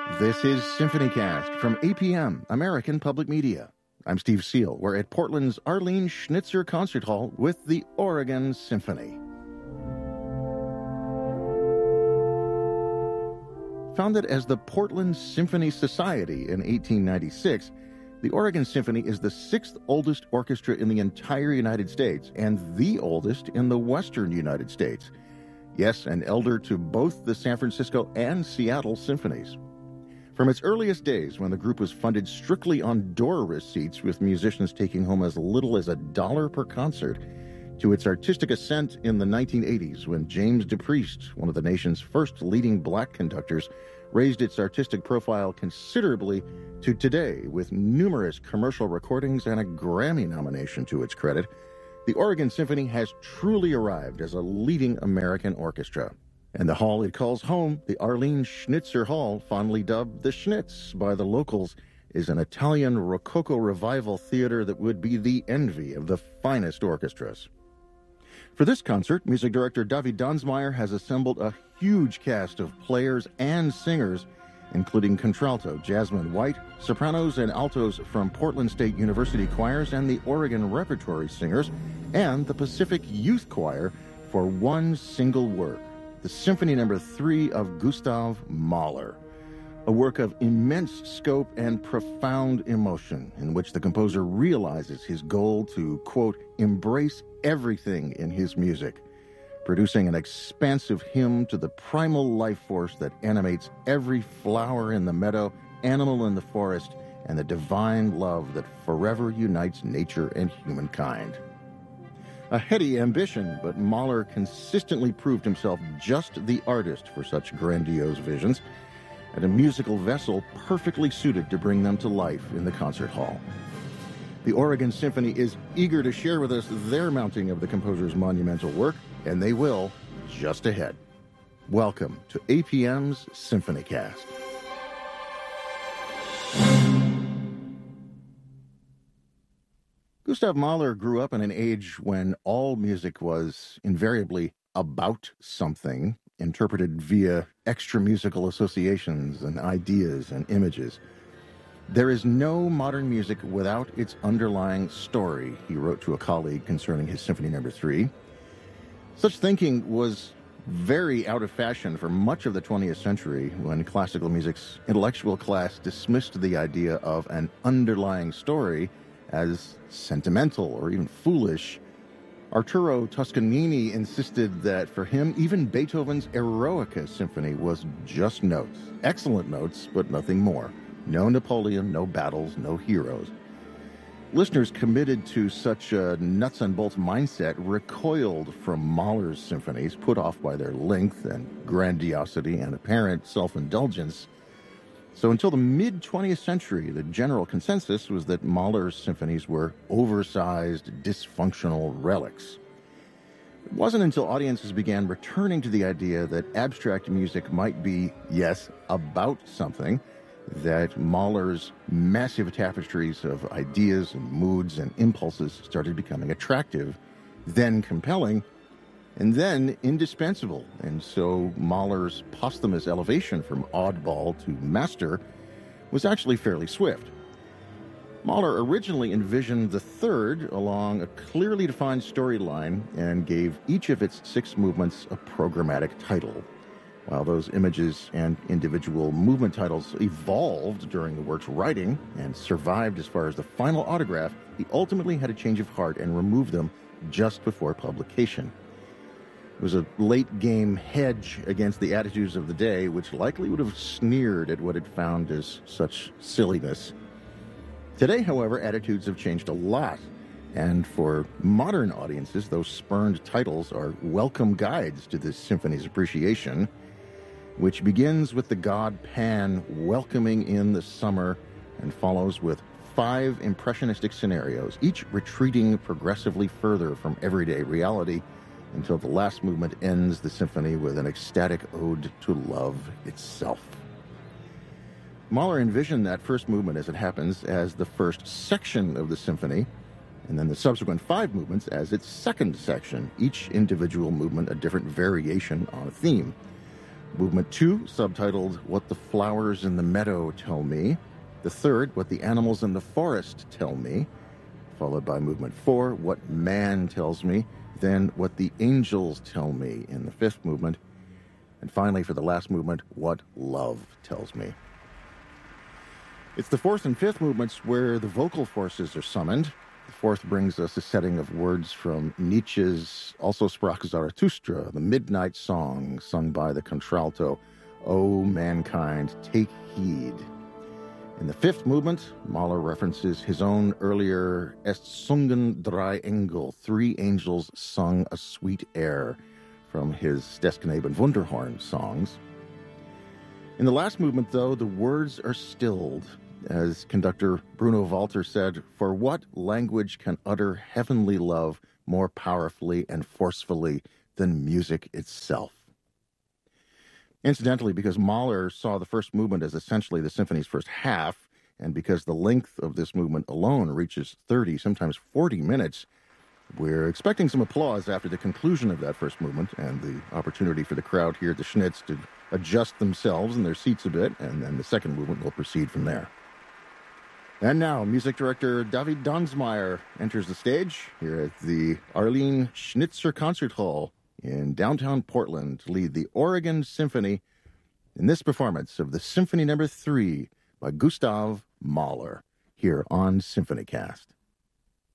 This is SymphonyCast from APM, American Public Media. I'm Steve Seal. We're at Portland's Arlene Schnitzer Concert Hall with the Oregon Symphony. Founded as the Portland Symphony Society in 1896, the Oregon Symphony is the sixth oldest orchestra in the entire United States and the oldest in the western United States. Yes, an elder to both the San Francisco and Seattle symphonies. From its earliest days, when the group was funded strictly on door receipts, with musicians taking home as little as $1 per concert, to its artistic ascent in the 1980s, when James DePriest, one of the nation's first leading black conductors, raised its artistic profile considerably, to today, with numerous commercial recordings and a Grammy nomination to its credit, the Oregon Symphony has truly arrived as a leading American orchestra. And the hall it calls home, the Arlene Schnitzer Hall, fondly dubbed the Schnitz by the locals, is an Italian Rococo revival theater that would be the envy of the finest orchestras. For this concert, music director David Donsmeyer has assembled a huge cast of players and singers, including contralto Jasmine White, sopranos and altos from Portland State University choirs and the Oregon Repertory Singers, and the Pacific Youth Choir for one single work, the Symphony No. 3 of Gustav Mahler, a work of immense scope and profound emotion, in which the composer realizes his goal to, quote, embrace everything in his music, producing an expansive hymn to the primal life force that animates every flower in the meadow, animal in the forest, and the divine love that forever unites nature and humankind. A heady ambition, but Mahler consistently proved himself just the artist for such grandiose visions, and a musical vessel perfectly suited to bring them to life in the concert hall. The Oregon Symphony is eager to share with us their mounting of the composer's monumental work, and they will just ahead. Welcome to APM's SymphonyCast. Gustav Mahler grew up in an age when all music was invariably about something, interpreted via extra-musical associations and ideas and images. There is no modern music without its underlying story, he wrote to a colleague concerning his Symphony No. 3. Such thinking was very out of fashion for much of the 20th century, when classical music's intellectual class dismissed the idea of an underlying story as sentimental or even foolish. Arturo Toscanini insisted that for him, even Beethoven's Eroica Symphony was just notes. Excellent notes, but nothing more. No Napoleon, no battles, no heroes. Listeners committed to such a nuts and bolts mindset recoiled from Mahler's symphonies, put off by their length and grandiosity and apparent self-indulgence. So until the mid-20th century, the general consensus was that Mahler's symphonies were oversized, dysfunctional relics. It wasn't until audiences began returning to the idea that abstract music might be, yes, about something, that Mahler's massive tapestries of ideas and moods and impulses started becoming attractive, then compelling, and then indispensable. And so Mahler's posthumous elevation from oddball to master was actually fairly swift. Mahler originally envisioned the third along a clearly defined storyline and gave each of its 6 movements a programmatic title. While those images and individual movement titles evolved during the work's writing and survived as far as the final autograph, he ultimately had a change of heart and removed them just before publication. It was a late-game hedge against the attitudes of the day, which likely would have sneered at what it found as such silliness. Today, however, attitudes have changed a lot, and for modern audiences, those spurned titles are welcome guides to this symphony's appreciation, which begins with the god Pan welcoming in the summer and follows with 5 impressionistic scenarios, each retreating progressively further from everyday reality until the last movement ends the symphony with an ecstatic ode to love itself. Mahler envisioned that first movement, as it happens, as the first section of the symphony, and then the subsequent 5 movements as its second section, each individual movement a different variation on a theme. Movement 2, subtitled What the Flowers in the Meadow Tell Me. The third, What the Animals in the Forest Tell Me. Followed by Movement 4, What Man Tells Me. Then, What the Angels Tell Me in the fifth movement. And finally, for the last movement, What Love Tells Me. It's the fourth and fifth movements where the vocal forces are summoned. The fourth brings us a setting of words from Nietzsche's Also Sprach Zarathustra, the midnight song sung by the contralto, O mankind, take heed. In the fifth movement, Mahler references his own earlier Es sungen drei Engel, three angels sung a sweet air, from his Des Knaben Wunderhorn songs. In the last movement, though, the words are stilled. As conductor Bruno Walter said, for what language can utter heavenly love more powerfully and forcefully than music itself? Incidentally, because Mahler saw the first movement as essentially the symphony's first half, and because the length of this movement alone reaches 30, sometimes 40 minutes, we're expecting some applause after the conclusion of that first movement and the opportunity for the crowd here at the Schnitz to adjust themselves in their seats a bit, and then the second movement will proceed from there. And now, music director David Donsmeyer enters the stage here at the Arlene Schnitzer Concert Hall in downtown Portland to lead the Oregon Symphony in this performance of the Symphony No. 3 by Gustav Mahler here on SymphonyCast.